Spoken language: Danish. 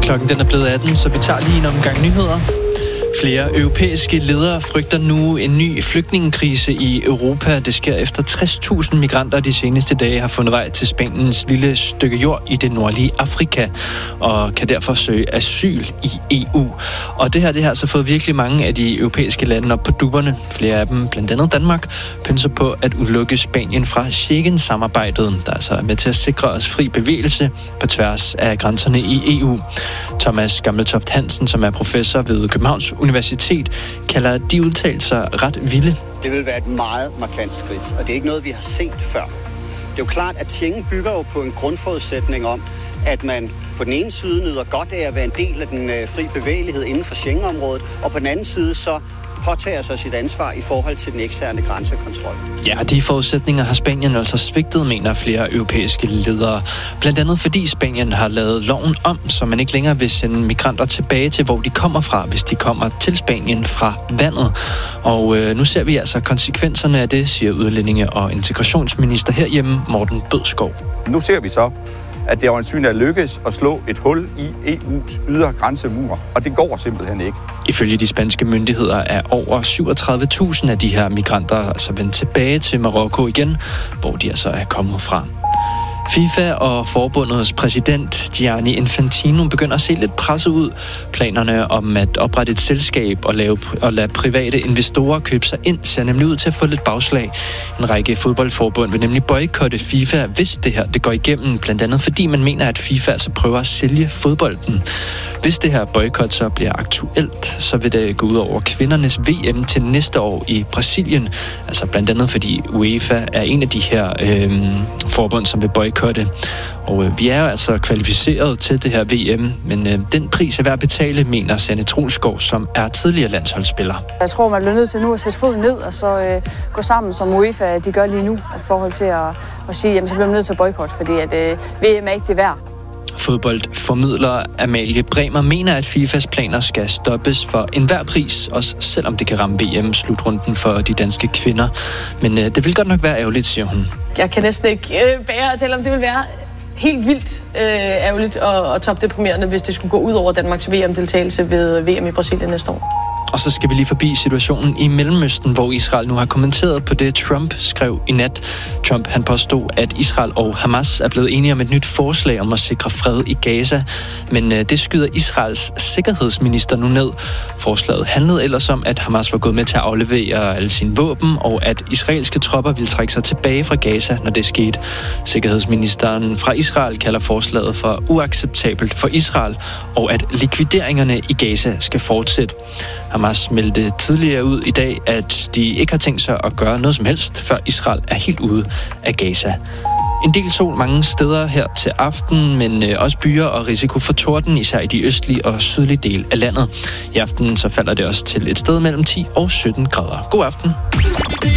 Klokken den er blevet 18, så vi tager lige en omgang nyheder. Flere europæiske ledere frygter nu en ny flygtningekrise i Europa. Det sker efter 60.000 migranter de seneste dage har fundet vej til Spaniens lille stykke jord i det nordlige Afrika og kan derfor søge asyl i EU. Og det har altså fået virkelig mange af de europæiske lande op på dupperne. Flere af dem, blandt andet Danmark, pynser på at udelukke Spanien fra Schengen-samarbejdet, der altså er med til at sikre os fri bevægelse på tværs af grænserne i EU. Thomas Gammeltoft Hansen, som er professor ved Københavns Universitet, kalder de udtalelser ret vilde. Det vil være et meget markant skridt, og det er ikke noget, vi har set før. Det er jo klart, at Schengen bygger jo på en grundforudsætning om, at man på den ene side nyder godt af at være en del af den fri bevægelighed inden for Schengen-området, og på den anden side så påtager sig sit ansvar i forhold til den eksterne grænsekontrol. Ja, de forudsætninger har Spanien altså svigtet, mener flere europæiske ledere. Blandt andet fordi Spanien har lavet loven om, så man ikke længere vil sende migranter tilbage til, hvor de kommer fra, hvis de kommer til Spanien fra vandet. Og nu ser vi altså konsekvenserne af det, siger udlændinge- og integrationsminister herhjemme, Morten Bødskov. Nu ser vi så, at det øjensynligt er lykkes at slå et hul i EU's ydre grænsemur, og det går simpelthen ikke. Ifølge de spanske myndigheder er over 37.000 af de her migranter altså vendt tilbage til Marokko igen, hvor de altså er kommet fra. FIFA og forbundets præsident Gianni Infantino begynder at se lidt presset ud. Planerne om at oprette et selskab og lade private investorer købe sig ind ser nemlig ud til at få lidt bagslag. En række fodboldforbund vil nemlig boykotte FIFA, hvis det her det går igennem, blandt andet fordi man mener, at FIFA altså prøver at sælge fodbolden. Hvis det her boykot så bliver aktuelt, så vil det gå ud over kvindernes VM til næste år i Brasilien. Altså blandt andet fordi UEFA er en af de her forbund, som vil boykotte. Og vi er altså kvalificeret til det her VM, men den pris er værd at betale, mener Sanne Trulsgaard, som er tidligere landsholdsspiller. Jeg tror, man bliver nødt til nu at sætte foden ned og så gå sammen, som UEFA de gør lige nu, i forhold til at sige, jamen så bliver man nødt til at boykotte, fordi at VM er ikke det værd. Fodboldformidler Amalie Bremer mener, at FIFAs planer skal stoppes for enhver pris, også selvom det kan ramme VM-slutrunden for de danske kvinder. Men det vil godt nok være ærgerligt, siger hun. Jeg kan næsten ikke bære at tale om, det vil være helt vildt ærgerligt og topdeprimerende, hvis det skulle gå ud over Danmarks VM-deltagelse ved VM i Brasilien næste år. Og så skal vi lige forbi situationen i Mellemøsten, hvor Israel nu har kommenteret på det, Trump skrev i nat. Trump han påstod, at Israel og Hamas er blevet enige om et nyt forslag om at sikre fred i Gaza. Men det skyder Israels sikkerhedsminister nu ned. Forslaget handlede ellers om, at Hamas var gået med til at aflevere alle sine våben, og at israelske tropper ville trække sig tilbage fra Gaza, når det skete. Sikkerhedsministeren fra Israel kalder forslaget for uacceptabelt for Israel, og at likvideringerne i Gaza skal fortsætte. Hamas meldte tidligere ud i dag, at de ikke har tænkt sig at gøre noget som helst, før Israel er helt ude af Gaza. En del sol mange steder her til aften, men også byer og risiko for torden, især i de østlige og sydlige dele af landet. I aften så falder det også til et sted mellem 10 og 17 grader. God aften.